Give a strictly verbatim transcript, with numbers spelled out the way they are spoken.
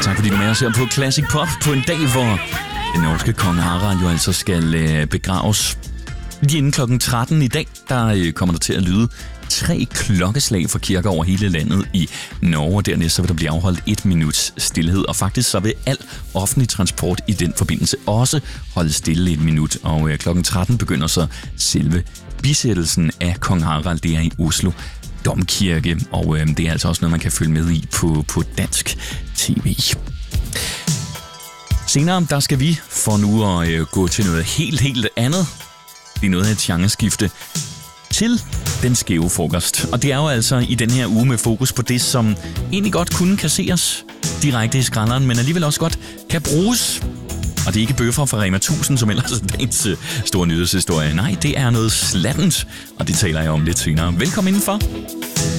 Tak fordi du er med os her på Classic Pop på en dag, hvor den norske kong Harald jo altså skal øh, begraves. Lige inden klokken tretten i dag, der øh, kommer der til at lyde tre klokkeslag for kirker over hele landet i Norge. Dernæst så vil der blive afholdt et minuts stillhed, og faktisk så vil al offentlig transport i den forbindelse også holde stille et minut. Og øh, klokken tretten begynder så selve bisættelsen af kong Harald. Det er i Oslo Domkirke, og øh, det er altså også noget, man kan følge med i på, på dansk tv. Senere, der skal vi for nu at øh, gå til noget helt, helt andet. Det er noget af et genreskifte til den skæve frokost. Og det er jo altså i den her uge med fokus på det, som egentlig godt kunne kasseres direkte i skralderen, men alligevel også godt kan bruges. Og det er ikke bøffer fra Rema tusind, som ellers er dagens øh, store nyhedshistorie. Nej, det er noget slattent, og det taler jeg om lidt senere. Velkommen indenfor.